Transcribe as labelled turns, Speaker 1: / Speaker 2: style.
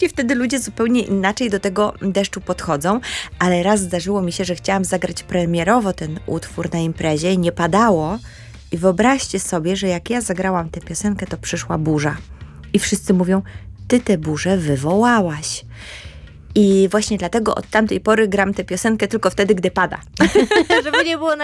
Speaker 1: właśnie wtedy ludzie zupełnie inaczej do tego deszczu podchodzą, ale raz zdarzyło mi się, że chciałam zagrać premierowo ten utwór na imprezie, nie padało i wyobraźcie sobie, że jak ja zagrałam tę piosenkę, to przyszła burza. I wszyscy mówią, ty tę burzę wywołałaś. I właśnie dlatego od tamtej pory gram tę piosenkę tylko wtedy, gdy pada.
Speaker 2: Żeby nie było